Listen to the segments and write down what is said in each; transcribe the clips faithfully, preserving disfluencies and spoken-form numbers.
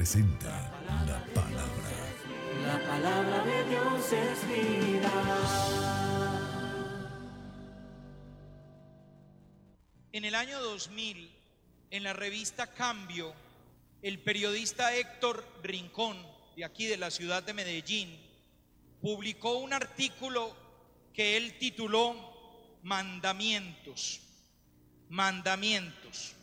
presenta la palabra. La palabra de Dios es vida. En el año dos mil, en la revista Cambio, el periodista Héctor Rincón, de aquí de la ciudad de Medellín, publicó un artículo que él tituló Mandamientos. Mandamientos.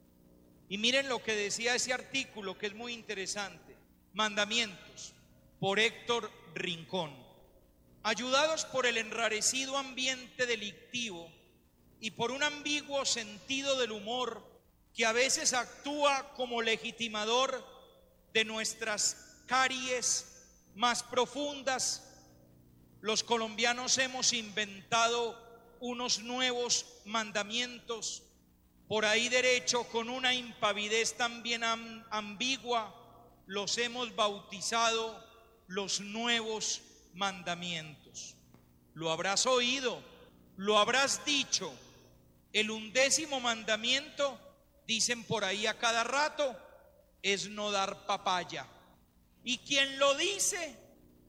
Y miren lo que decía ese artículo, que es muy interesante. Mandamientos, por Héctor Rincón. Ayudados por el enrarecido ambiente delictivo y por un ambiguo sentido del humor que a veces actúa como legitimador de nuestras caries más profundas, los colombianos hemos inventado unos nuevos mandamientos por ahí derecho, con una impavidez también ambigua, los hemos bautizado los nuevos mandamientos. Lo habrás oído, lo habrás dicho. El undécimo mandamiento, dicen por ahí a cada rato, es no dar papaya. Y quien lo dice,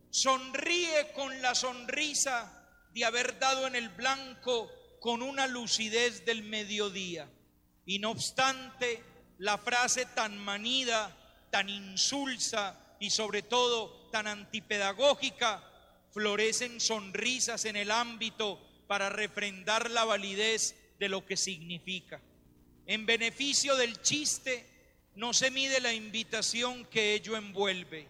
sonríe con la sonrisa de haber dado en el blanco con una lucidez del mediodía. Y no obstante, la frase tan manida, tan insulsa y sobre todo tan antipedagógica, florecen sonrisas en el ámbito para refrendar la validez de lo que significa. En beneficio del chiste, no se mide la invitación que ello envuelve.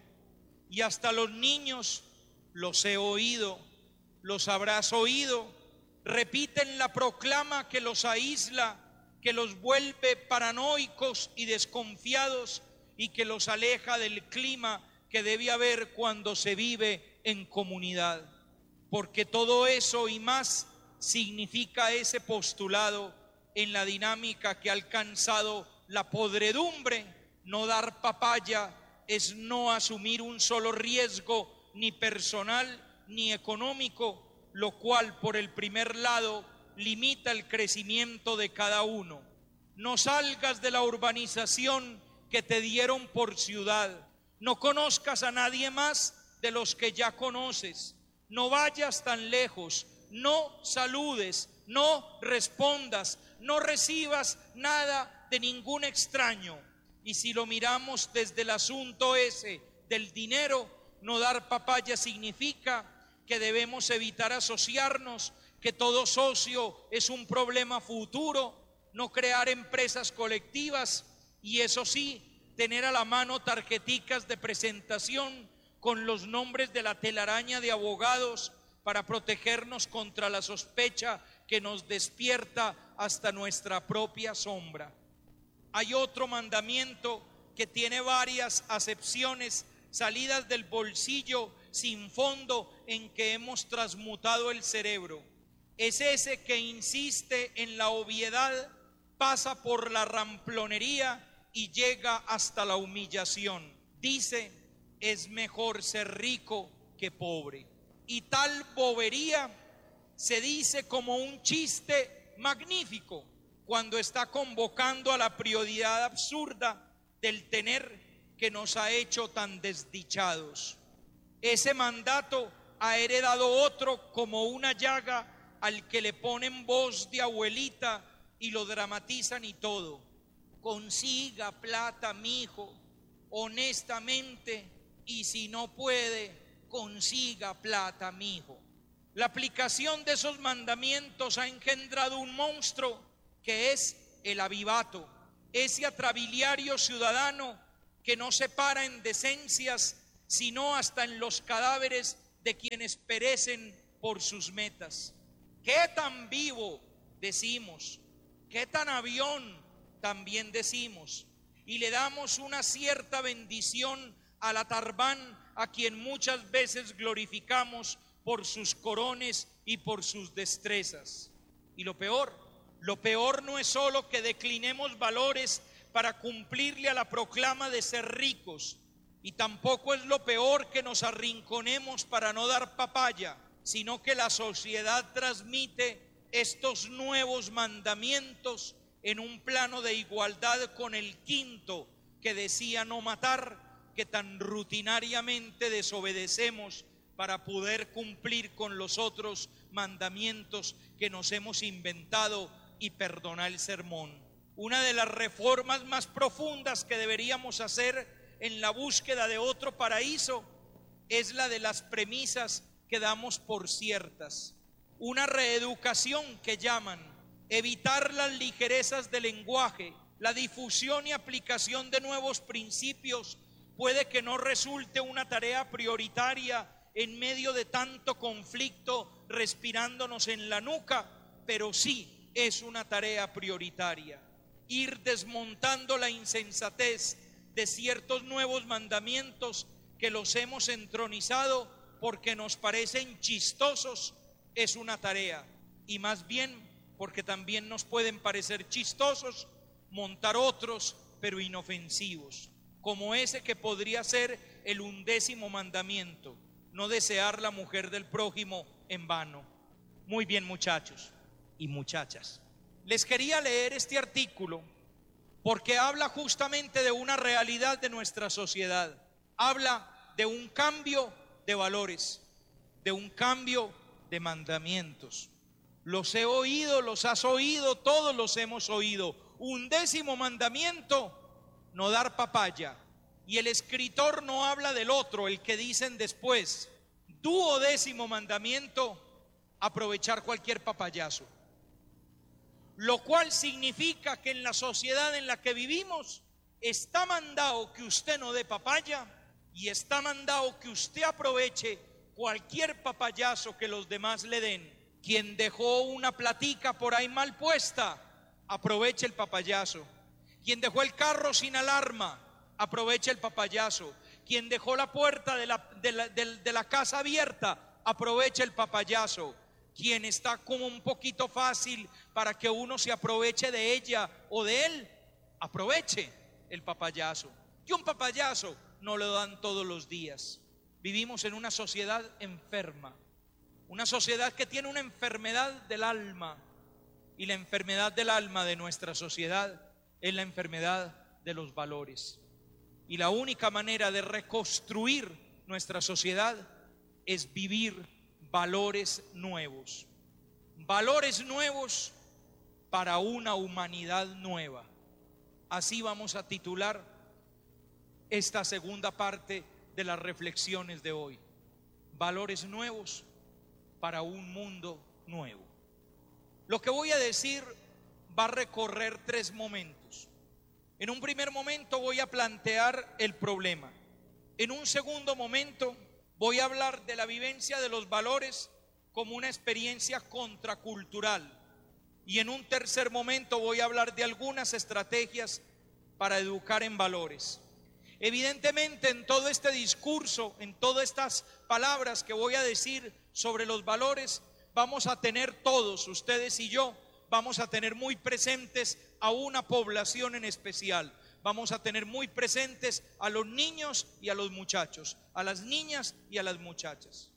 Y hasta los niños, los he oído, los habrás oído, repiten la proclama que los aísla, que los vuelve paranoicos y desconfiados y que los aleja del clima que debe haber cuando se vive en comunidad. Porque todo eso y más significa ese postulado en la dinámica que ha alcanzado la podredumbre. No dar papaya es no asumir un solo riesgo, ni personal ni económico, lo cual por el primer lado limita el crecimiento de cada uno. No salgas de la urbanización que te dieron por ciudad. No conozcas a nadie más de los que ya conoces. No vayas tan lejos. No saludes. No respondas. No recibas nada de ningún extraño. Y si lo miramos desde el asunto ese del dinero, no dar papaya significa que debemos evitar asociarnos, que todo socio es un problema futuro, no crear empresas colectivas y eso sí, tener a la mano tarjeticas de presentación con los nombres de la telaraña de abogados para protegernos contra la sospecha que nos despierta hasta nuestra propia sombra. Hay otro mandamiento que tiene varias acepciones salidas del bolsillo sin fondo en que hemos transmutado el cerebro. Es ese que insiste en la obviedad, pasa por la ramplonería y llega hasta la humillación. Dice, es mejor ser rico que pobre. Y tal bobería se dice como un chiste magnífico cuando está convocando a la prioridad absurda del tener que nos ha hecho tan desdichados. Ese mandato ha heredado otro como una llaga al que le ponen voz de abuelita y lo dramatizan y todo. Consiga plata, mijo, honestamente, y si no puede, consiga plata, mijo. La aplicación de esos mandamientos ha engendrado un monstruo que es el avivato, ese atrabiliario ciudadano que no se para en decencias, sino hasta en los cadáveres de quienes perecen por sus metas. ¿Qué tan vivo? Decimos. ¿Qué tan avión? También decimos. Y le damos una cierta bendición al Atarbán, a quien muchas veces glorificamos por sus corones y por sus destrezas. Y lo peor, lo peor no es solo que declinemos valores para cumplirle a la proclama de ser ricos, y tampoco es lo peor que nos arrinconemos para no dar papaya, sino que la sociedad transmite estos nuevos mandamientos en un plano de igualdad con el quinto, que decía no matar, que tan rutinariamente desobedecemos para poder cumplir con los otros mandamientos que nos hemos inventado y perdonar el sermón. Una de las reformas más profundas que deberíamos hacer en la búsqueda de otro paraíso es la de las premisas que damos por ciertas. Una reeducación que llaman, evitar las ligerezas del lenguaje, la difusión y aplicación de nuevos principios puede que no resulte una tarea prioritaria en medio de tanto conflicto respirándonos en la nuca, pero sí es una tarea prioritaria. Ir desmontando la insensatez de ciertos nuevos mandamientos que los hemos entronizado porque nos parecen chistosos es una tarea, y más bien porque también nos pueden parecer chistosos montar otros pero inofensivos, como ese que podría ser el undécimo mandamiento: no desear la mujer del prójimo en vano. Muy bien, muchachos y muchachas, les quería leer este artículo porque habla justamente de una realidad de nuestra sociedad. Habla de un cambio de valores, de un cambio de mandamientos. Los he oído, los has oído, todos los hemos oído. Undécimo mandamiento: no dar papaya. Y el escritor no habla del otro, el que dicen después. Duodécimo mandamiento: aprovechar cualquier papayazo. Lo cual significa que en la sociedad en la que vivimos está mandado que usted no dé papaya y está mandado que usted aproveche cualquier papayazo que los demás le den. Quien dejó una platica por ahí mal puesta, aproveche el papayazo. Quien dejó el carro sin alarma, aproveche el papayazo. Quien dejó la puerta de la, de la, de, de la casa abierta, aproveche el papayazo. Quien está como un poquito fácil para que uno se aproveche de ella o de él, aproveche el papayazo. Y un papayazo no lo dan todos los días. Vivimos en una sociedad enferma, una sociedad que tiene una enfermedad del alma, y la enfermedad del alma de nuestra sociedad es la enfermedad de los valores. Y la única manera de reconstruir nuestra sociedad es vivir valores nuevos. Valores nuevos para una humanidad nueva. Así vamos a titular esta segunda parte de las reflexiones de hoy. Valores nuevos para un mundo nuevo. Lo que voy a decir va a recorrer tres momentos. En un primer momento voy a plantear el problema. En un segundo momento voy a hablar de la vivencia de los valores como una experiencia contracultural. Y en un tercer momento voy a hablar de algunas estrategias para educar en valores. Evidentemente, en todo este discurso, en todas estas palabras que voy a decir sobre los valores, vamos a tener todos, ustedes y yo, vamos a tener muy presentes a una población en especial. Vamos a tener muy presentes a los niños y a los muchachos, a las niñas y a las muchachas.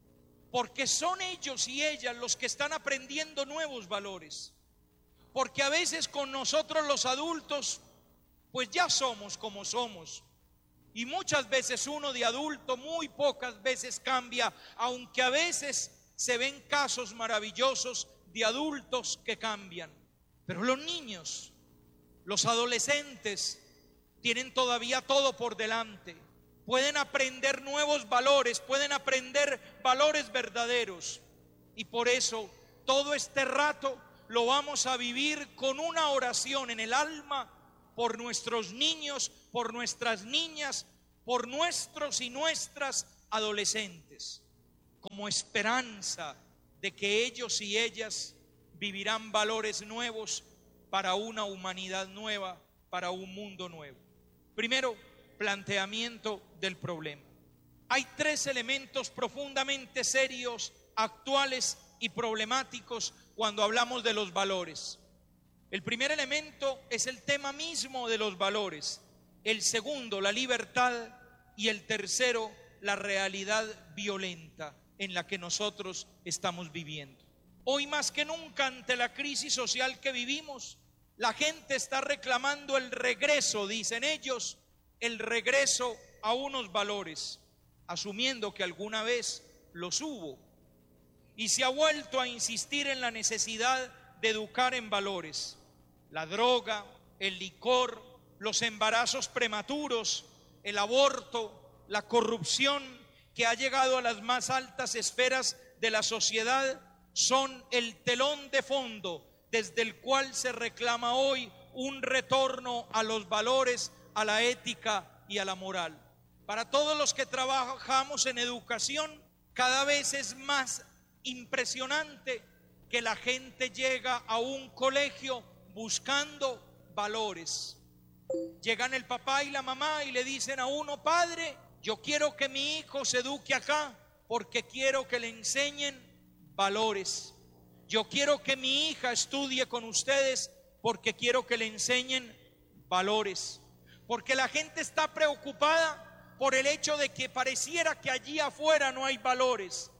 Porque son ellos y ellas los que están aprendiendo nuevos valores. Porque a veces con nosotros los adultos, pues ya somos como somos. Y muchas veces uno de adulto muy pocas veces cambia, aunque a veces se ven casos maravillosos de adultos que cambian. Pero los niños, los adolescentes, tienen todavía todo por delante. Pueden aprender nuevos valores, pueden aprender valores verdaderos. Y por eso todo este rato lo vamos a vivir con una oración en el alma por nuestros niños, por nuestras niñas, por nuestros y nuestras adolescentes, como esperanza de que ellos y ellas vivirán valores nuevos para una humanidad nueva, para un mundo nuevo. Primero, planteamiento del problema. Hay tres elementos profundamente serios, actuales y problemáticos cuando hablamos de los valores. El primer elemento es el tema mismo de los valores. El segundo, la libertad. Y el tercero, la realidad violenta en la que nosotros estamos viviendo. Hoy más que nunca, ante la crisis social que vivimos, la gente está reclamando el regreso, dicen ellos, el regreso a unos valores, asumiendo que alguna vez los hubo, y se ha vuelto a insistir en la necesidad de educar en valores. La droga, el licor, los embarazos prematuros, el aborto, la corrupción que ha llegado a las más altas esferas de la sociedad son el telón de fondo desde el cual se reclama hoy un retorno a los valores, a la ética y a la moral. Para todos los que trabajamos en educación, cada vez es más impresionante que la gente llega a un colegio buscando valores. Llegan el papá y la mamá y le dicen a uno: padre, yo quiero que mi hijo se eduque acá porque quiero que le enseñen valores. Yo quiero que mi hija estudie con ustedes porque quiero que le enseñen valores. Porque la gente está preocupada por el hecho de que pareciera que allí afuera no hay valores.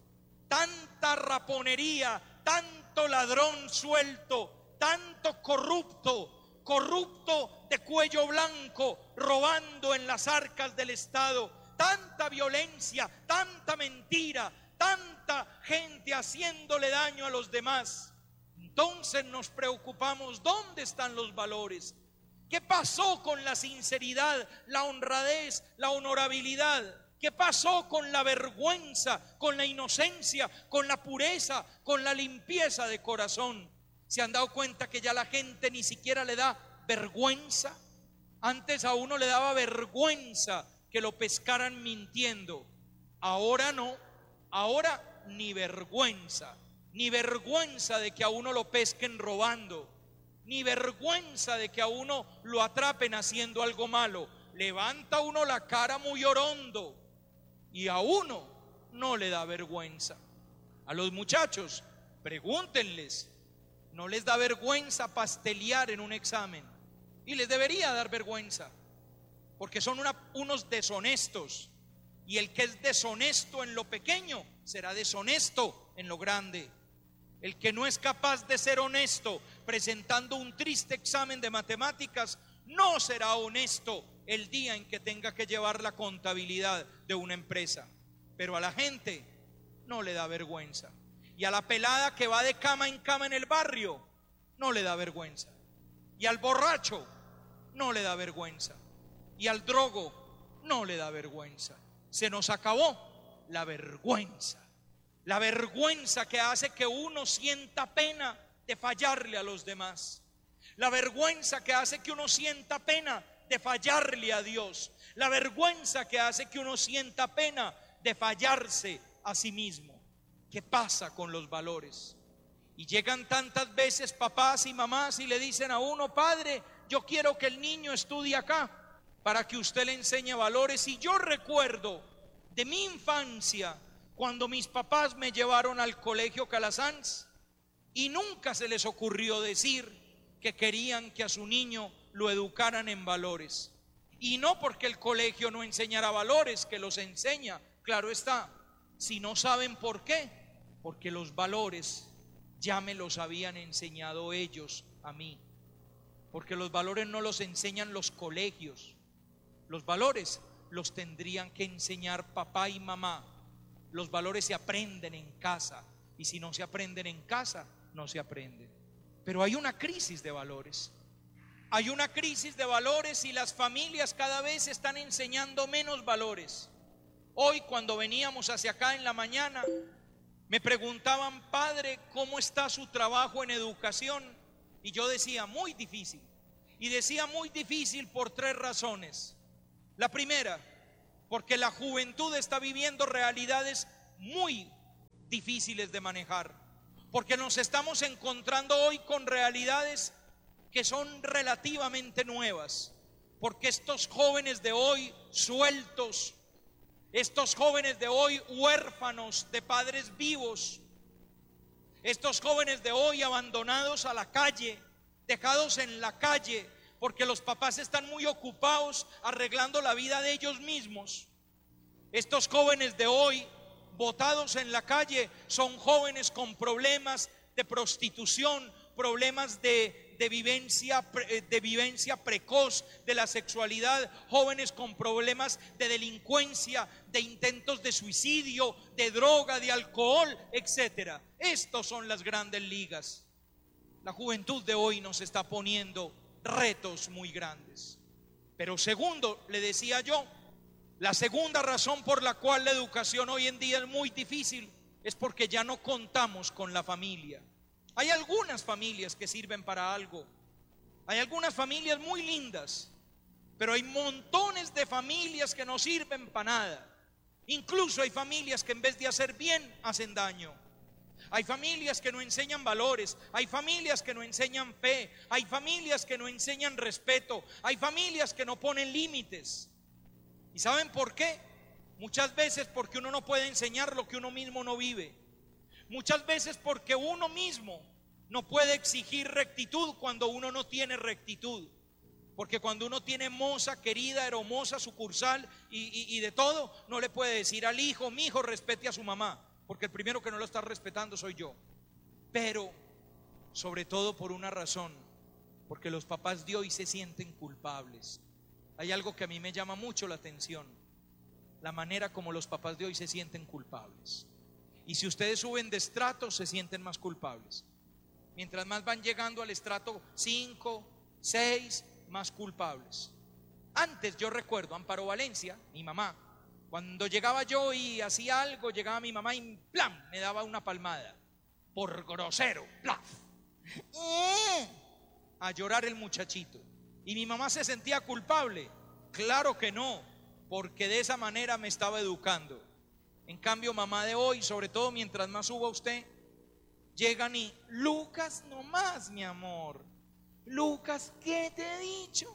Tanta raponería, tanto ladrón suelto, tanto corrupto, corrupto de cuello blanco, robando en las arcas del Estado, tanta violencia, tanta mentira, tanta gente haciéndole daño a los demás. Entonces nos preocupamos, ¿dónde están los valores? ¿Qué pasó con la sinceridad, la honradez, la honorabilidad? ¿Qué pasó con la vergüenza, con la inocencia, con la pureza, con la limpieza de corazón? ¿Se han dado cuenta que ya la gente ni siquiera le da vergüenza? Antes a uno le daba vergüenza que lo pescaran mintiendo. Ahora no, ahora ni vergüenza, ni vergüenza de que a uno lo pesquen robando, ni vergüenza de que a uno lo atrapen haciendo algo malo. Levanta uno la cara muy orondo y a uno no le da vergüenza. A los muchachos, pregúntenles, ¿no les da vergüenza pastelear en un examen? Y les debería dar vergüenza, porque son una, unos deshonestos. Y el que es deshonesto en lo pequeño será deshonesto en lo grande. El que no es capaz de ser honesto presentando un triste examen de matemáticas no será honesto el día en que tenga que llevar la contabilidad de una empresa. Pero a la gente no le da vergüenza. Y a la pelada que va de cama en cama en el barrio no le da vergüenza. Y al borracho no le da vergüenza. Y al drogo no le da vergüenza. Se nos acabó la vergüenza. La vergüenza que hace que uno sienta pena de fallarle a los demás. La vergüenza que hace que uno sienta pena de fallarle a Dios. La vergüenza que hace que uno sienta pena de fallarse a sí mismo. ¿Qué pasa con los valores? Y llegan tantas veces papás y mamás y le dicen a uno: padre, yo quiero que el niño estudie acá para que usted le enseñe valores. Y yo recuerdo de mi infancia cuando mis papás me llevaron al colegio Calasanz y nunca se les ocurrió decir que querían que a su niño lo educaran en valores. Y no porque el colegio no enseñara valores, que los enseña, claro está. Si no saben por qué, porque los valores ya me los habían enseñado ellos a mí. Porque los valores no los enseñan los colegios. Los valores los tendrían que enseñar papá y mamá. Los valores se aprenden en casa, y si no se aprenden en casa, no se aprenden. Pero hay una crisis de valores. Hay una crisis de valores y las familias cada vez están enseñando menos valores. Hoy cuando veníamos hacia acá en la mañana, me preguntaban: padre, ¿cómo está su trabajo en educación? Y yo decía: muy difícil. Y decía muy difícil por tres razones. La primera, porque la juventud está viviendo realidades muy difíciles de manejar. Porque nos estamos encontrando hoy con realidades que son relativamente nuevas. Porque estos jóvenes de hoy sueltos, estos jóvenes de hoy huérfanos de padres vivos, estos jóvenes de hoy abandonados a la calle, dejados en la calle, porque los papás están muy ocupados arreglando la vida de ellos mismos. Estos jóvenes de hoy, botados en la calle, son jóvenes con problemas de prostitución, problemas de de vivencia, de vivencia precoz de la sexualidad, jóvenes con problemas de delincuencia, de intentos de suicidio, de droga, de alcohol, etcétera. Estos son las grandes ligas. La juventud de hoy nos está poniendo retos muy grandes. Pero segundo, le decía yo, la segunda razón por la cual la educación hoy en día es muy difícil es porque ya no contamos con la familia. Hay algunas familias que sirven para algo, hay algunas familias muy lindas, pero hay montones de familias que no sirven para nada. Incluso hay familias que en vez de hacer bien, hacen daño. Hay familias que no enseñan valores, hay familias que no enseñan fe, hay familias que no enseñan respeto, hay familias que no ponen límites. ¿Y saben por qué? Muchas veces porque uno no puede enseñar lo que uno mismo no vive. Muchas veces porque uno mismo no puede exigir rectitud cuando uno no tiene rectitud. Porque cuando uno tiene moza, querida, hermosa, sucursal y, y, y de todo, no le puede decir al hijo, mi hijo respete a su mamá, porque el primero que no lo está respetando soy yo. Pero sobre todo por una razón, porque los papás de hoy se sienten culpables. Hay algo que a mí me llama mucho la atención, la manera como los papás de hoy se sienten culpables. Y si ustedes suben de estrato, se sienten más culpables. Mientras más van llegando al estrato cinco, seis, más culpables. Antes yo recuerdo, Amparo Valencia, mi mamá, cuando llegaba yo y hacía algo, llegaba mi mamá y ¡plam!, me daba una palmada. Por grosero, ¡plaf! A llorar el muchachito. ¿Y mi mamá se sentía culpable? Claro que no, porque de esa manera me estaba educando. En cambio, mamá de hoy, sobre todo mientras más suba usted, llegan y Lucas, no más, mi amor. Lucas, ¿qué te he dicho?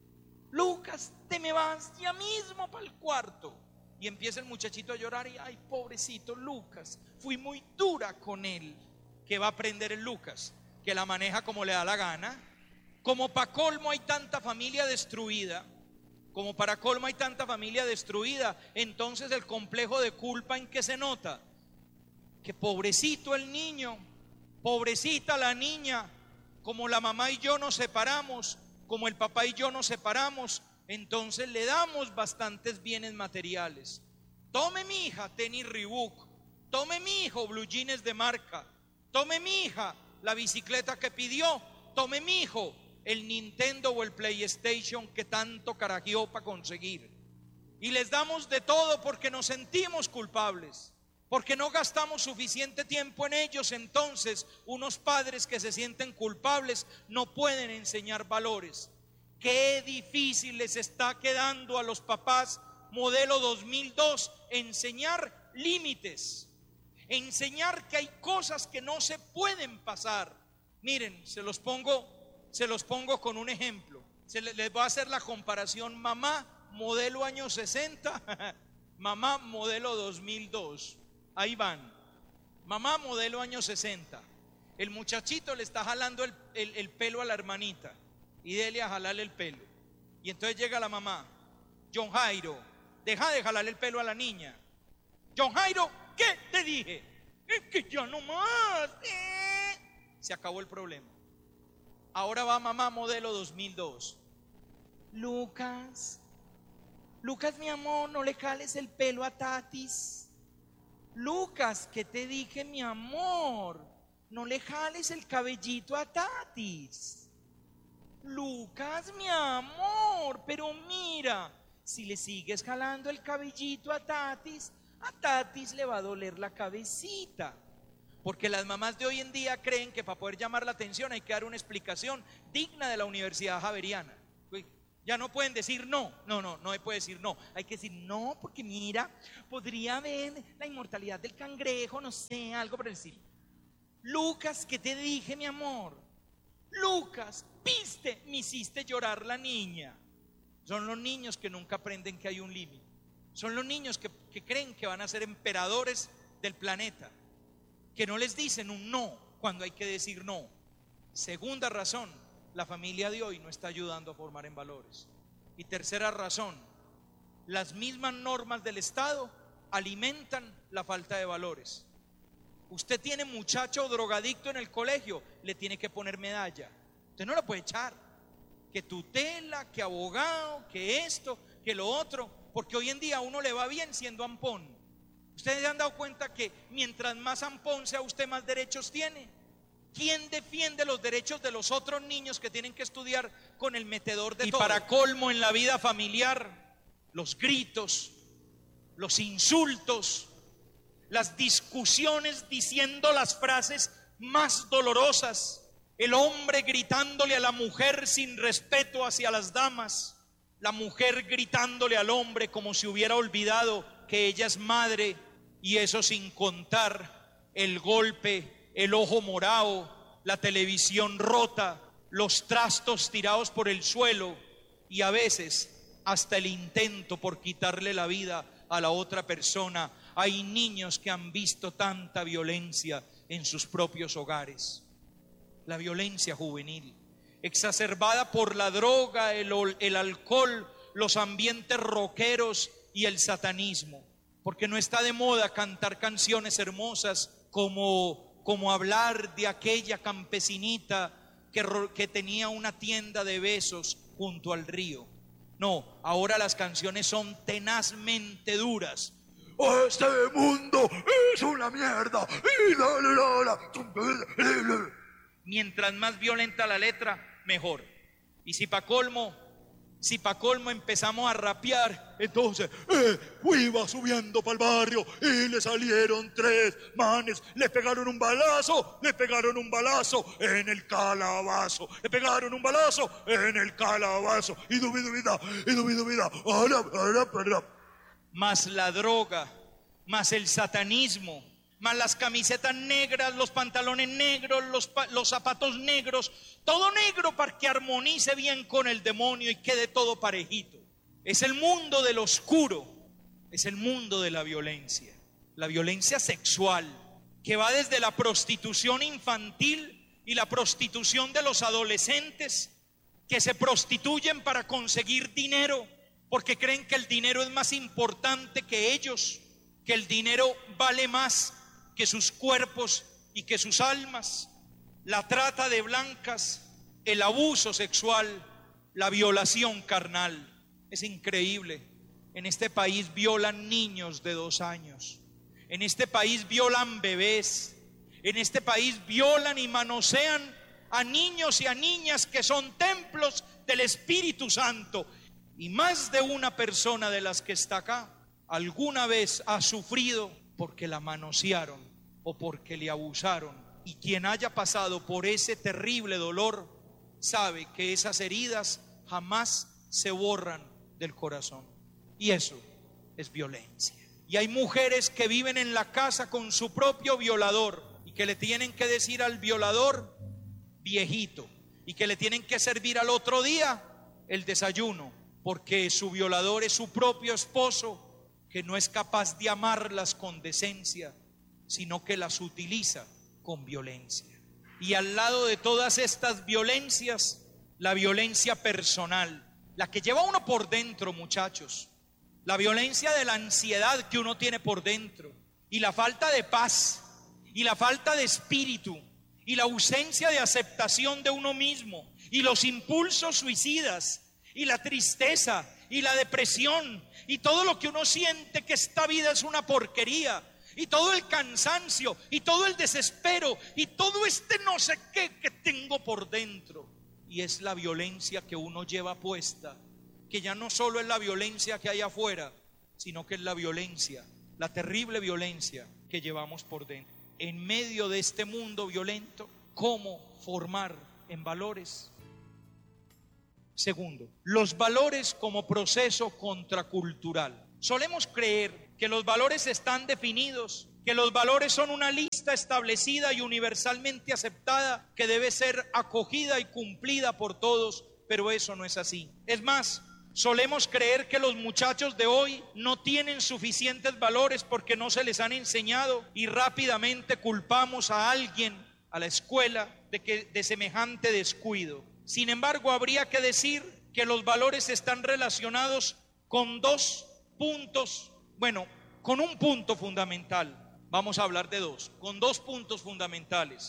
Lucas, te me vas ya mismo para el cuarto. Y empieza el muchachito a llorar y ay, pobrecito Lucas, fui muy dura con él. ¿Qué va a aprender el Lucas? Que la maneja como le da la gana. Como para colmo hay tanta familia destruida, como para colmo hay tanta familia destruida, entonces el complejo de culpa, ¿en qué se nota? Que pobrecito el niño, pobrecita la niña, como la mamá y yo nos separamos, como el papá y yo nos separamos, entonces le damos bastantes bienes materiales. Tome mi hija tenis Reebok, tome mi hijo blue jeans de marca, tome mi hija la bicicleta que pidió, tome mi hijo el Nintendo o el PlayStation que tanto carajeó para conseguir. Y les damos de todo porque nos sentimos culpables, porque no gastamos suficiente tiempo en ellos. Entonces unos padres que se sienten culpables no pueden enseñar valores. Qué difícil les está quedando a los papás modelo dos mil dos enseñar límites, enseñar que hay cosas que no se pueden pasar. Miren, se los pongo Se los pongo con un ejemplo. Se les, les voy a hacer la comparación mamá modelo año sesenta, mamá modelo dos mil dos. Ahí van. Mamá modelo año sesenta. El muchachito le está jalando el, el, el pelo a la hermanita y dele a jalarle el pelo. Y entonces llega la mamá. John Jairo, deja de jalarle el pelo a la niña. John Jairo, ¿qué te dije? Es que ya no más. ¿Eh? Se acabó el problema. Ahora va mamá modelo dos mil dos. Lucas, Lucas mi amor, no le jales el pelo a Tatis. Lucas, ¿qué te dije mi amor? No le jales el cabellito a Tatis. Lucas mi amor, pero mira, si le sigues jalando el cabellito a Tatis, a Tatis le va a doler la cabecita. Porque las mamás de hoy en día creen que para poder llamar la atención hay que dar una explicación digna de la Universidad Javeriana. Ya no pueden decir no, no, no, no se puede decir no. Hay que decir no, porque mira, podría haber la inmortalidad del cangrejo, no sé, algo por decir. Lucas, ¿qué te dije, mi amor? Lucas, viste, me hiciste llorar la niña. Son los niños que nunca aprenden que hay un límite. Son los niños que, que creen que van a ser emperadores del planeta, que no les dicen un no cuando hay que decir no. Segunda razón, la familia de hoy no está ayudando a formar en valores. Y tercera razón, las mismas normas del Estado alimentan la falta de valores. Usted tiene muchacho drogadicto en el colegio, le tiene que poner medalla. Usted no la puede echar. Que tutela, que abogado, que esto, que lo otro. Porque hoy en día a uno le va bien siendo ampón. Ustedes se han dado cuenta que mientras más ampón sea usted, más derechos tiene. ¿Quién defiende los derechos de los otros niños que tienen que estudiar con el metedor de todo? Y para colmo, en la vida familiar, los gritos, los insultos, las discusiones diciendo las frases más dolorosas, el hombre gritándole a la mujer sin respeto hacia las damas, la mujer gritándole al hombre como si hubiera olvidado que ella es madre, y eso sin contar el golpe, el ojo morado, la televisión rota, los trastos tirados por el suelo y a veces hasta el intento por quitarle la vida a la otra persona. Hay niños que han visto tanta violencia en sus propios hogares. La violencia juvenil, exacerbada por la droga, el, el alcohol, los ambientes rockeros y el satanismo. Porque no está de moda cantar canciones hermosas como, como hablar de aquella campesinita que, que tenía una tienda de besos junto al río. No, ahora las canciones son tenazmente duras. Este mundo es una mierda. Mientras más violenta la letra, mejor. Y si pa' colmo, si pa' colmo empezamos a rapear, entonces, eh, iba subiendo para el barrio y le salieron tres manes, le pegaron un balazo, le pegaron un balazo en el calabazo, le pegaron un balazo en el calabazo, y dubi dubida, y dubi dubida, ahora, ahora, ahora. Más la droga, más el satanismo, más las camisetas negras, los pantalones negros, los, los zapatos negros, todo negro para que armonice bien con el demonio y quede todo parejito. Es el mundo del oscuro, es el mundo de la violencia, la violencia sexual, que va desde la prostitución infantil y la prostitución de los adolescentes, que se prostituyen para conseguir dinero, porque creen que el dinero es más importante que ellos, que el dinero vale más que sus cuerpos y que sus almas. La trata de blancas, el abuso sexual, la violación carnal. Es increíble. En este país violan niños de dos años. En este país violan bebés. En este país violan y manosean a niños y a niñas que son templos del Espíritu Santo. Y más de una persona de las que está acá alguna vez ha sufrido porque la manosearon o porque le abusaron. Y quien haya pasado por ese terrible dolor sabe que esas heridas jamás se borran del corazón. Y eso es violencia. Y hay mujeres que viven en la casa con su propio violador y que le tienen que decir al violador viejito, y que le tienen que servir al otro día el desayuno, porque su violador es su propio esposo, que no es capaz de amarlas con decencia, sino que las utiliza con violencia. Y al lado de todas estas violencias, la violencia personal, la que lleva uno por dentro, muchachos, la violencia de la ansiedad que uno tiene por dentro, y la falta de paz, y la falta de espíritu, y la ausencia de aceptación de uno mismo, y los impulsos suicidas, y la tristeza, y la depresión, y todo lo que uno siente que esta vida es una porquería, y todo el cansancio, y todo el desespero, y todo este no sé qué que tengo por dentro. Y es la violencia que uno lleva puesta, que ya no solo es la violencia que hay afuera, sino que es la violencia, la terrible violencia que llevamos por dentro. En medio de este mundo violento, ¿cómo formar en valores? Segundo, los valores como proceso contracultural. Solemos creer que los valores están definidos, que los valores son una lista establecida y universalmente aceptada que debe ser acogida y cumplida por todos, pero eso no es así. Es más, solemos creer que los muchachos de hoy no tienen suficientes valores porque no se les han enseñado, y rápidamente culpamos a alguien, a la escuela, de, que, de semejante descuido. Sin embargo, habría que decir que los valores están relacionados con dos puntos, bueno, con un punto fundamental. Vamos a hablar de dos, con dos puntos fundamentales.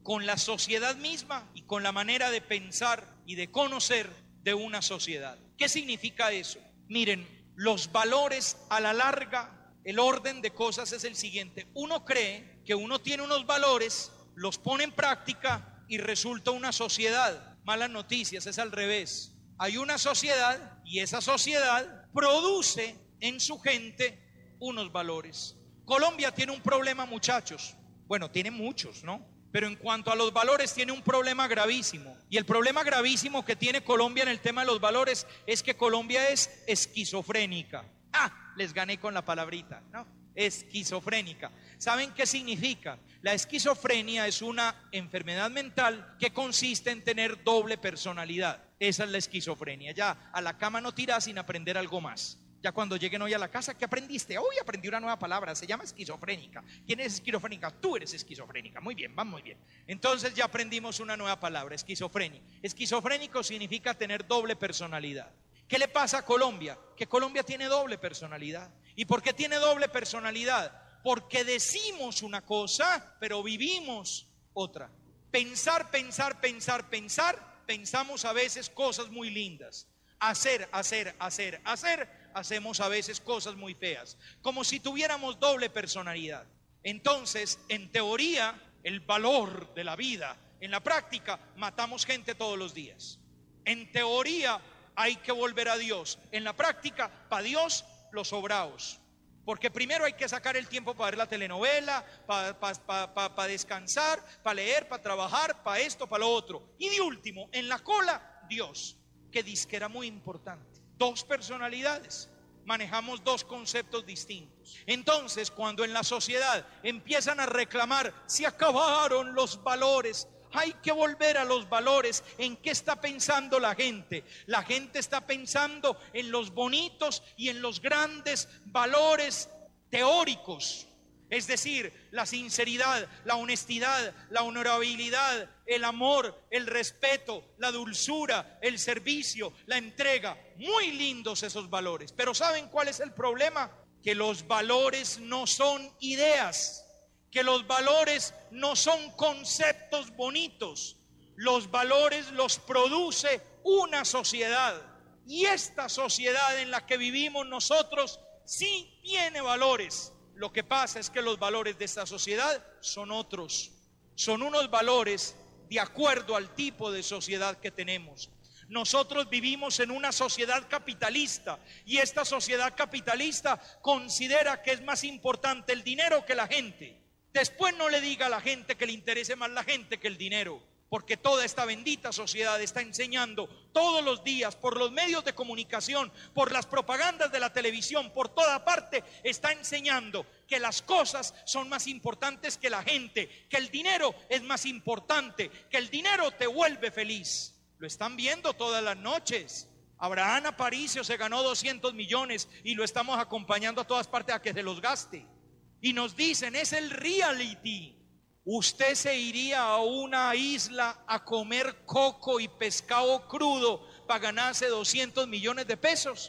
con la sociedad misma y con la manera de pensar y de conocer de una sociedad. ¿Qué significa eso? Miren, los valores a la larga, el orden de cosas es el siguiente. Uno cree que uno tiene unos valores, los pone en práctica y resulta una sociedad. Malas noticias, es al revés. Hay una sociedad y esa sociedad produce en su gente unos valores. Colombia tiene un problema, muchachos. Bueno, tiene muchos, ¿no? Pero en cuanto a los valores tiene un problema gravísimo. Y el problema gravísimo que tiene Colombia en el tema de los valores es que Colombia es esquizofrénica. Ah, les gané con la palabrita, ¿no? Esquizofrénica. ¿Saben qué significa? La esquizofrenia es una enfermedad mental que consiste en tener doble personalidad. Esa es la esquizofrenia. Ya a la cama no tiras sin aprender algo más. Ya cuando lleguen hoy a la casa, ¿qué aprendiste? Hoy aprendí una nueva palabra, se llama esquizofrénica. ¿Quién es esquizofrénica? Tú eres esquizofrénica. Muy bien, va muy bien. Entonces ya aprendimos una nueva palabra, esquizofrenia. Esquizofrénico significa tener doble personalidad. ¿Qué le pasa a Colombia? Que Colombia tiene doble personalidad. ¿Y por qué tiene doble personalidad? Porque decimos una cosa, pero vivimos otra. Pensar, pensar, pensar, pensar, pensamos a veces cosas muy lindas. Hacer, hacer, hacer, hacer, hacemos a veces cosas muy feas, como si tuviéramos doble personalidad. Entonces, en teoría, el valor de la vida, en la práctica, matamos gente todos los días. En teoría, hay que volver a Dios. En la práctica, para Dios, los sobraos. Porque primero hay que sacar el tiempo para ver la telenovela, para pa, pa, pa, pa descansar, para leer, para trabajar, para esto, para lo otro. Y de último, en la cola, Dios, que disque era muy importante. Dos personalidades, manejamos dos conceptos distintos. Entonces, cuando en la sociedad empiezan a reclamar, se acabaron los valores, hay que volver a los valores. ¿En qué está pensando la gente? La gente está pensando en los bonitos y en los grandes valores teóricos. Es decir, la sinceridad, la honestidad, la honorabilidad, el amor, el respeto, la dulzura, el servicio, la entrega. Muy lindos esos valores. Pero ¿saben cuál es el problema? Que los valores no son ideas, que los valores no son conceptos bonitos. Los valores los produce una sociedad. Y esta sociedad en la que vivimos nosotros sí tiene valores. Lo que pasa es que los valores de esta sociedad son otros. Son unos valores de acuerdo al tipo de sociedad que tenemos. Nosotros vivimos en una sociedad capitalista y esta sociedad capitalista considera que es más importante el dinero que la gente. Después no le diga a la gente que le interese más la gente que el dinero, porque toda esta bendita sociedad está enseñando todos los días por los medios de comunicación, por las propagandas de la televisión, por toda parte, está enseñando que las cosas son más importantes que la gente, que el dinero es más importante, que el dinero te vuelve feliz. Lo están viendo todas las noches. Abraham Aparicio se ganó doscientos millones y lo estamos acompañando a todas partes a que se los gaste. Y nos dicen, es el reality. ¿Usted se iría a una isla a comer coco y pescado crudo para ganarse doscientos millones de pesos?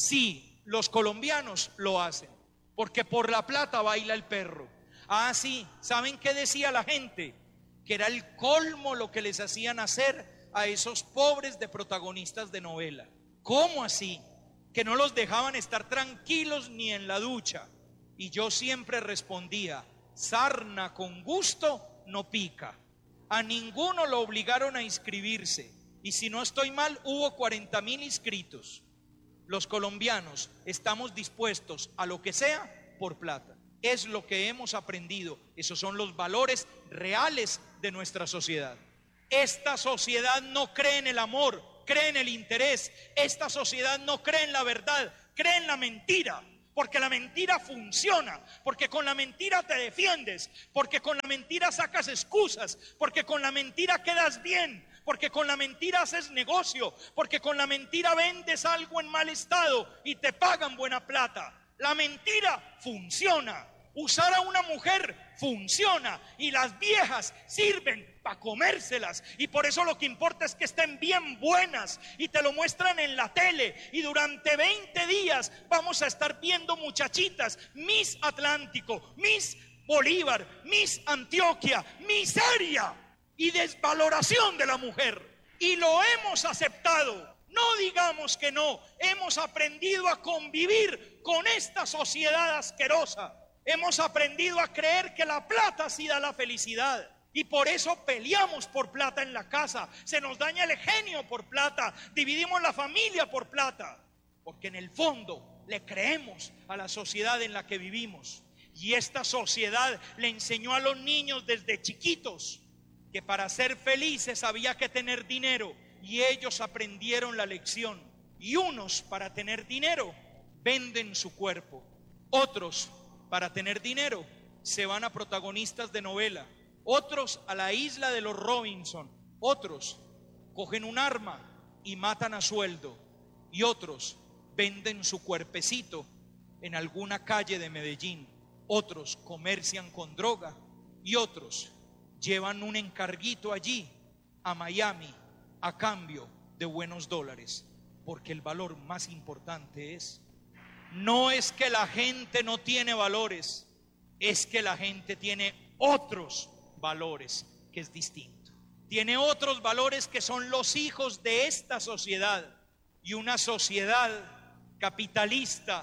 Sí, los colombianos lo hacen, porque por la plata baila el perro. Ah, sí, ¿saben qué decía la gente? Que era el colmo lo que les hacían hacer a esos pobres de protagonistas de novela. ¿Cómo así? Que no los dejaban estar tranquilos ni en la ducha. Y yo siempre respondía, sarna con gusto no pica. A ninguno lo obligaron a inscribirse. Y si no estoy mal, hubo cuarenta mil inscritos. Los colombianos estamos dispuestos a lo que sea por plata. Es lo que hemos aprendido. Esos son los valores reales de nuestra sociedad. Esta sociedad no cree en el amor, cree en el interés. Esta sociedad no cree en la verdad, cree en la mentira. Porque la mentira funciona, porque con la mentira te defiendes, porque con la mentira sacas excusas, porque con la mentira quedas bien, porque con la mentira haces negocio, porque con la mentira vendes algo en mal estado y te pagan buena plata. La mentira funciona. Usar a una mujer funciona y las viejas sirven para comérselas, y por eso lo que importa es que estén bien buenas y te lo muestran en la tele, y durante veinte días vamos a estar viendo muchachitas, Miss Atlántico, Miss Bolívar, Miss Antioquia, miseria, y desvaloración de la mujer. Y lo hemos aceptado. No digamos que no. Hemos aprendido a convivir con esta sociedad asquerosa. Hemos aprendido a creer que la plata sí da la felicidad. Y por eso peleamos por plata en la casa. Se nos daña el genio por plata. Dividimos la familia por plata. Porque en el fondo le creemos a la sociedad en la que vivimos. Y esta sociedad le enseñó a los niños desde chiquitos que para ser felices había que tener dinero. Y ellos aprendieron la lección. Y unos, para tener dinero, venden su cuerpo. Otros, para tener dinero, se van a protagonistas de novela. Otros a la isla de los Robinson. Otros cogen un arma y matan a sueldo. Y otros venden su cuerpecito en alguna calle de Medellín. Otros comercian con droga. Y otros llevan un encarguito allí a Miami a cambio de buenos dólares. Porque el valor más importante es, no es que la gente no tiene valores, es que la gente tiene otros valores, que es distinto. Tiene otros valores que son los hijos de esta sociedad. Y una sociedad capitalista,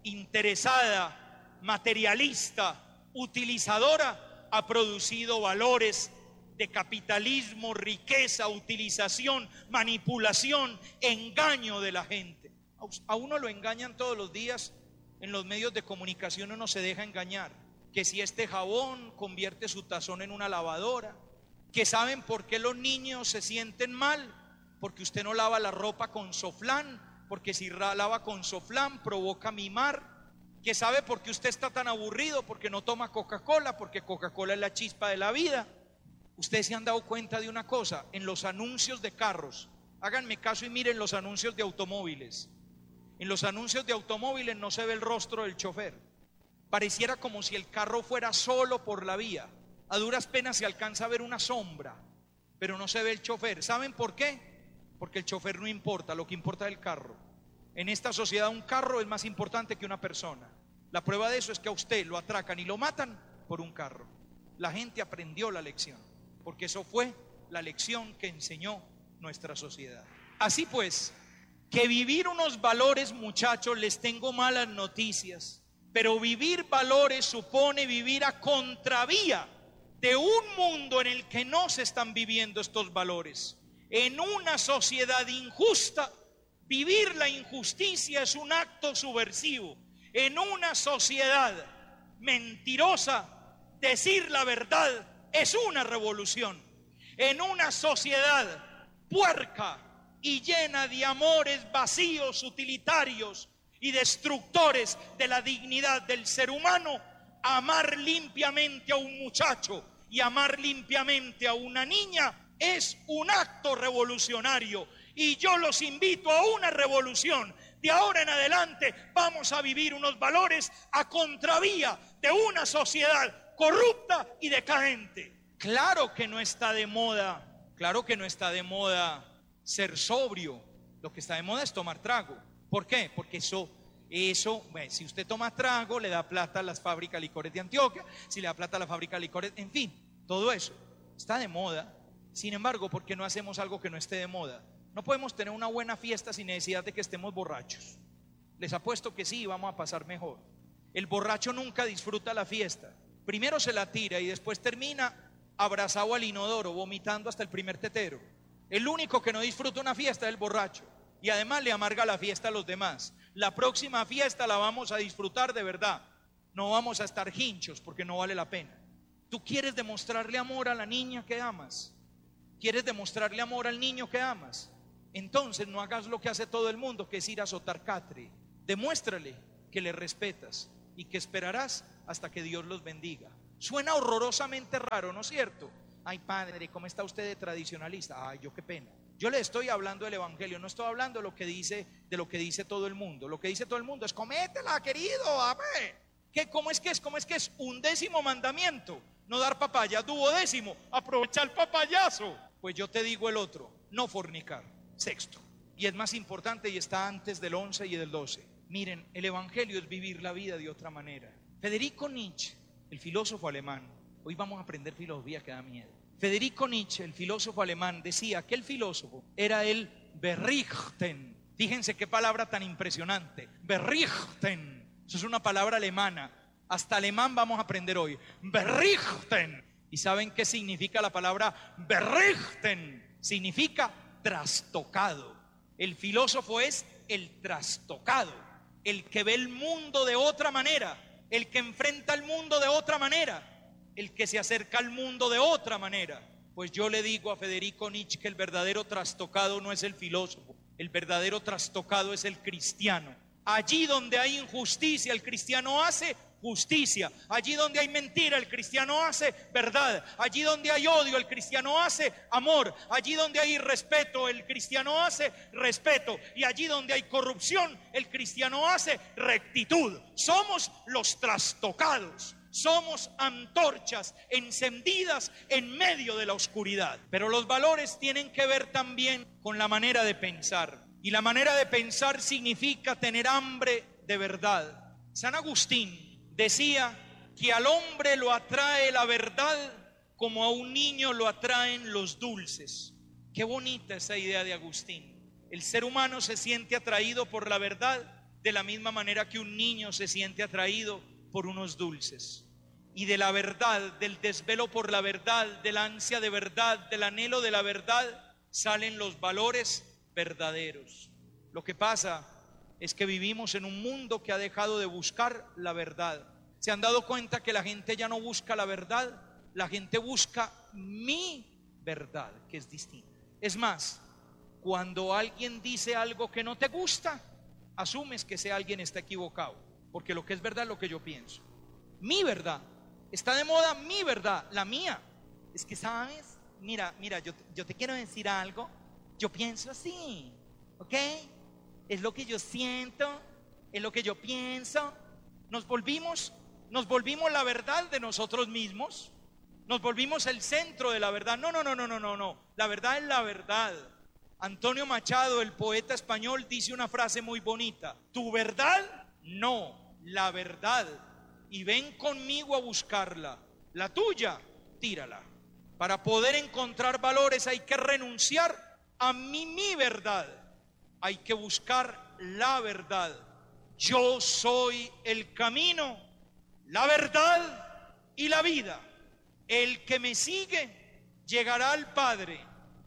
interesada, materialista, utilizadora, ha producido valores de capitalismo, riqueza, utilización, manipulación, engaño de la gente. A uno lo engañan todos los días en los medios de comunicación, uno se deja engañar. Que si este jabón convierte su tazón en una lavadora, que saben por qué los niños se sienten mal, porque usted no lava la ropa con Soflán, porque si lava con Soflán provoca mimar, que sabe por qué usted está tan aburrido, porque no toma Coca-Cola, porque Coca-Cola es la chispa de la vida. Ustedes se han dado cuenta de una cosa, en los anuncios de carros, háganme caso y miren los anuncios de automóviles. En los anuncios de automóviles no se ve el rostro del chofer. Pareciera como si el carro fuera solo por la vía. A duras penas se alcanza a ver una sombra, pero no se ve el chofer. ¿Saben por qué? Porque el chofer no importa, lo que importa es el carro. En esta sociedad un carro es más importante que una persona. La prueba de eso es que a usted lo atracan y lo matan por un carro. La gente aprendió la lección, porque eso fue la lección que enseñó nuestra sociedad. Así pues, que vivir unos valores, muchachos, les tengo malas noticias. Pero vivir valores supone vivir a contravía de un mundo en el que no se están viviendo estos valores. En una sociedad injusta, vivir la injusticia es un acto subversivo. En una sociedad mentirosa, decir la verdad es una revolución. En una sociedad puerca y llena de amores vacíos, utilitarios y destructores de la dignidad del ser humano, amar limpiamente a un muchacho y amar limpiamente a una niña es un acto revolucionario. Y yo los invito a una revolución. De ahora en adelante vamos a vivir unos valores a contravía de una sociedad corrupta y decadente. Claro que no está de moda, claro que no está de moda ser sobrio. Lo que está de moda es tomar trago. ¿Por qué? Porque eso, eso, bueno, si usted toma trago, le da plata a las fábricas de licores de Antioquia, si le da plata a la fábrica de licores, en fin, todo eso está de moda. Sin embargo, ¿por qué no hacemos algo que no esté de moda? No podemos tener una buena fiesta sin necesidad de que estemos borrachos. Les apuesto que sí, vamos a pasar mejor. El borracho nunca disfruta la fiesta. Primero se la tira y después termina abrazado al inodoro, vomitando hasta el primer tetero. El único que no disfruta una fiesta es el borracho. Y además le amarga la fiesta a los demás. La próxima fiesta la vamos a disfrutar de verdad. No vamos a estar hinchos porque no vale la pena. ¿Tú quieres demostrarle amor a la niña que amas? ¿Quieres demostrarle amor al niño que amas? Entonces no hagas lo que hace todo el mundo, que es ir a azotar catre. Demuéstrale que le respetas y que esperarás hasta que Dios los bendiga. Suena horrorosamente raro, ¿no es cierto? Ay, padre, ¿cómo está usted de tradicionalista? Ay, yo qué pena. Yo le estoy hablando del evangelio, no estoy hablando de lo que dice, de lo que dice todo el mundo. Lo que dice todo el mundo es cométela, querido, amén. ¿Qué, ¿Cómo es que es? ¿Cómo es que es? Un décimo mandamiento, no dar papaya. Duodécimo, aprovecha el papayazo. Pues yo te digo el otro, no fornicar. Sexto, y es más importante y está antes del once y del doce. Miren, el evangelio es vivir la vida de otra manera. Federico Nietzsche, el filósofo alemán, hoy vamos a aprender filosofía que da miedo. Federico Nietzsche, el filósofo alemán, decía que el filósofo era el Berichten. Fíjense qué palabra tan impresionante. Berichten. Eso es una palabra alemana. Hasta alemán vamos a aprender hoy. Berichten. ¿Y saben qué significa la palabra Berichten? Significa trastocado. El filósofo es el trastocado, el que ve el mundo de otra manera, el que enfrenta el mundo de otra manera, el que se acerca al mundo de otra manera. Pues yo le digo a Federico Nietzsche que el verdadero trastocado no es el filósofo, el verdadero trastocado es el cristiano. Allí donde hay injusticia, el cristiano hace justicia. Allí donde hay mentira, el cristiano hace verdad. Allí donde hay odio, el cristiano hace amor. Allí donde hay irrespeto, el cristiano hace respeto. Y allí donde hay corrupción, el cristiano hace rectitud. Somos los trastocados. Somos antorchas encendidas en medio de la oscuridad. Pero los valores tienen que ver también con la manera de pensar. Y la manera de pensar significa tener hambre de verdad. San Agustín decía que al hombre lo atrae la verdad como a un niño lo atraen los dulces. Qué bonita esa idea de Agustín. El ser humano se siente atraído por la verdad de la misma manera que un niño se siente atraído por unos dulces. Y de la verdad, del desvelo por la verdad, de la ansia de verdad, del anhelo de la verdad, salen los valores verdaderos. Lo que pasa es que vivimos en un mundo que ha dejado de buscar la verdad. ¿Se han dado cuenta que la gente ya no busca la verdad? La gente busca mi verdad, que es distinta. Es más, cuando alguien dice algo que no te gusta, asumes que ese alguien está equivocado, porque lo que es verdad es lo que yo pienso. Mi verdad, está de moda mi verdad, la mía. Es que, ¿sabes? Mira, mira, yo, yo te quiero decir algo. Yo pienso así, ¿ok? Es lo que yo siento, es lo que yo pienso. Nos volvimos, nos volvimos la verdad de nosotros mismos. Nos volvimos el centro de la verdad. No, no, no, no, no, no, no. La verdad es la verdad. Antonio Machado, el poeta español, dice una frase muy bonita. Tu verdad, no, la verdad. Y ven conmigo a buscarla. La tuya, tírala. Para poder encontrar valores hay que renunciar a mí, mi verdad. Hay que buscar la verdad. Yo soy el camino, la verdad y la vida. El que me sigue llegará al Padre.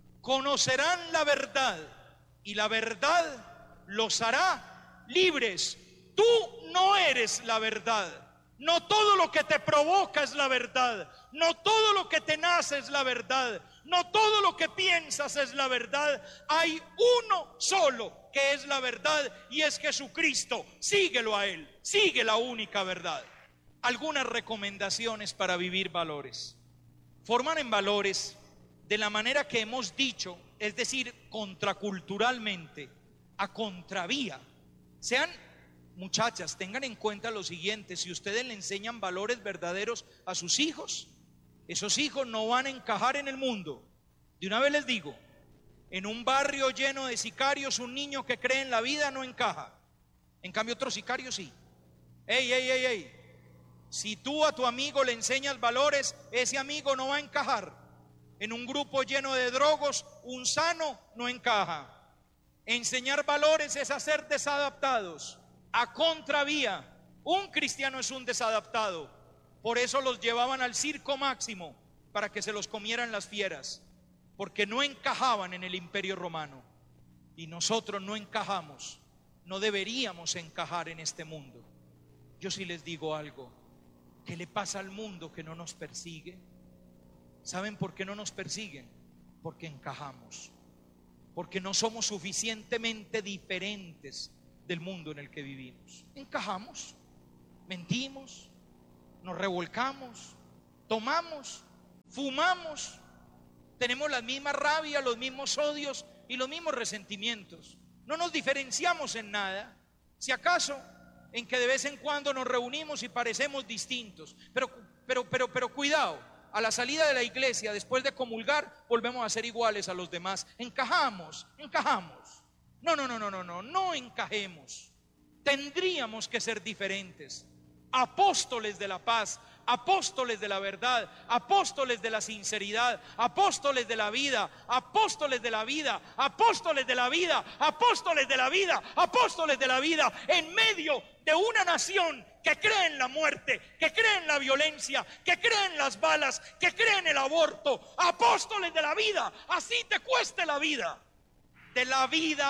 Conocerán la verdad y la verdad los hará libres. Tú no eres la verdad. No todo lo que te provoca es la verdad. No todo lo que te nace es la verdad. No todo lo que piensas es la verdad. Hay uno solo que es la verdad y es Jesucristo. Síguelo a Él. Sigue la única verdad. Algunas recomendaciones para vivir valores. Forman en valores de la manera que hemos dicho, es decir, contraculturalmente, a contravía. Sean muchachas, tengan en cuenta lo siguiente: si ustedes le enseñan valores verdaderos a sus hijos, esos hijos no van a encajar en el mundo. De una vez les digo, en un barrio lleno de sicarios, un niño que cree en la vida no encaja. En cambio, otro sicario sí. Ey, ey, ey, ey. Si tú a tu amigo le enseñas valores, ese amigo no va a encajar. En un grupo lleno de drogos, un sano no encaja. Enseñar valores es hacer desadaptados. A contravía, un cristiano es un desadaptado. Por eso los llevaban al circo máximo, para que se los comieran las fieras, porque no encajaban en el imperio romano. Y nosotros no encajamos, no deberíamos encajar en este mundo. Yo sí les digo algo: ¿qué le pasa al mundo que no nos persigue? ¿Saben por qué no nos persiguen? Porque encajamos, porque no somos suficientemente diferentes del mundo en el que vivimos. Encajamos, mentimos, nos revolcamos, tomamos, fumamos, tenemos la misma rabia, los mismos odios y los mismos resentimientos. No nos diferenciamos en nada, si acaso en que de vez en cuando nos reunimos y parecemos distintos, pero, pero, pero, pero cuidado, a la salida de la iglesia, después de comulgar, volvemos a ser iguales a los demás. Encajamos, encajamos. No, no, no, no, no, no, no encajemos. Tendríamos que ser diferentes. apóstoles de la paz, apóstoles de la verdad, apóstoles de la sinceridad, apóstoles de la vida, apóstoles de la vida, apóstoles de la vida, apóstoles de la vida, apóstoles de la vida, en medio de una nación que cree en la muerte, que cree en la violencia, que cree en las balas, que cree en el aborto. Apóstoles de la vida, así te cueste la vida, de la vida